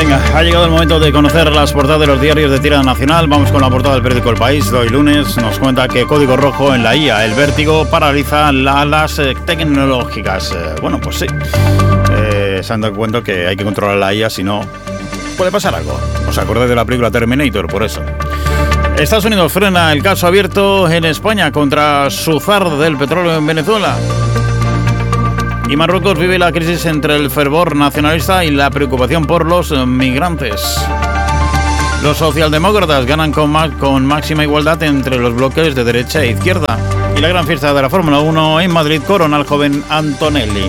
Venga, ha llegado el momento de conocer las portadas de los diarios de tirada nacional. Vamos con la portada del periódico El País de hoy lunes. Nos cuenta que código rojo en la IA, el vértigo paraliza las tecnológicas. Bueno, pues sí, se han dado cuenta que hay que controlar la IA, si no puede pasar algo. ¿Os acordáis de la película Terminator? Por eso. Estados Unidos frena el caso abierto en España contra su zar del petróleo en Venezuela. Y Marruecos vive la crisis entre el fervor nacionalista y la preocupación por los migrantes. Los socialdemócratas ganan con máxima igualdad entre los bloques de derecha e izquierda. Y la gran fiesta de la Fórmula 1 en Madrid corona al joven Antonelli.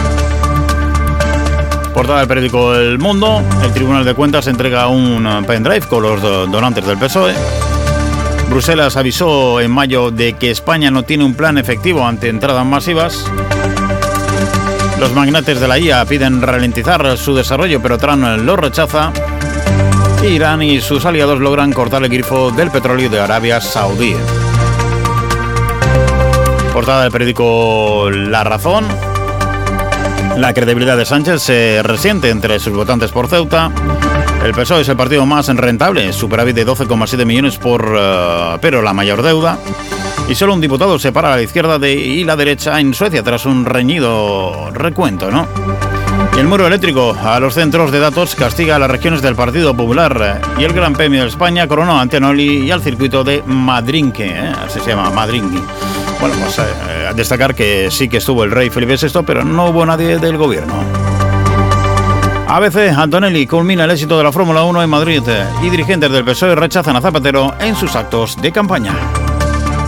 Portada del periódico El Mundo. El Tribunal de Cuentas entrega un pendrive con los donantes del PSOE. Bruselas avisó en mayo de que España no tiene un plan efectivo ante entradas masivas. Los magnates de la IA piden ralentizar su desarrollo, pero Trump lo rechaza. Irán y sus aliados logran cortar el grifo del petróleo de Arabia Saudí. Portada del periódico La Razón. La credibilidad de Sánchez se resiente entre sus votantes por Ceuta. El PSOE es el partido más rentable, superávit de 12,7 millones pero la mayor deuda. Y solo un diputado separa a la izquierda y la derecha en Suecia tras un reñido recuento, ¿no? Y el muro eléctrico a los centros de datos castiga a las regiones del Partido Popular. Y el Gran Premio de España coronó a Antonelli y al circuito de Madrinque, así se llama, Madrinque. Bueno, pues a destacar que sí que estuvo el rey Felipe VI, pero no hubo nadie del gobierno. ABC, Antonelli culmina el éxito de la Fórmula 1 en Madrid y dirigentes del PSOE rechazan a Zapatero en sus actos de campaña.